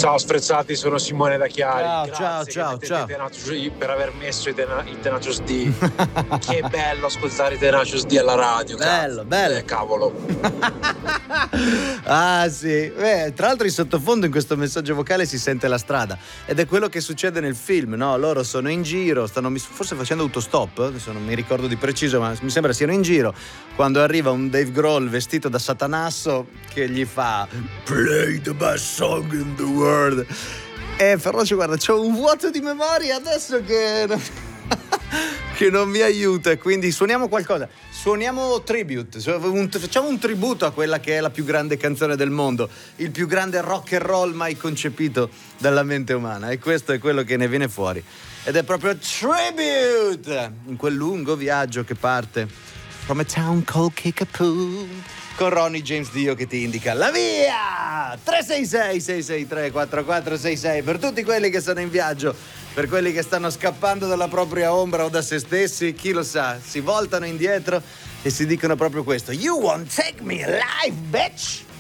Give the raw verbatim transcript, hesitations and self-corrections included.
Ciao sprezzati, sono Simone da Chiari. Ciao, Grazie ciao, che ciao, mettete ciao. i Tenacious- per aver messo i, Tena- i Tenacious D. Che bello ascoltare i Tenacious D alla radio. Bello, cazzo. bello. Eh, cavolo. Ah sì. Beh, tra l'altro in sottofondo in questo messaggio vocale si sente la strada ed è quello che succede nel film, no? Loro sono in giro, stanno forse facendo autostop, adesso non mi ricordo di preciso, ma mi sembra siano in giro quando arriva un Dave Grohl vestito da Satanasso che gli fa "Play the best song in the world". E Ferruccio, guarda, c'ho un vuoto di memoria adesso che che non mi aiuta, quindi suoniamo qualcosa. Suoniamo tribute, un- facciamo un tributo a quella che è la più grande canzone del mondo, il più grande rock and roll mai concepito dalla mente umana, e questo è quello che ne viene fuori. Ed è proprio Tribute, in quel lungo viaggio che parte from a town called Kickapoo, con Ronnie James Dio che ti indica la via. Tre sei sei sei sei tre quattro quattro sei sei per tutti quelli che sono in viaggio, per quelli che stanno scappando dalla propria ombra o da se stessi, chi lo sa, si voltano indietro e si dicono proprio questo: You won't take me alive, bitch.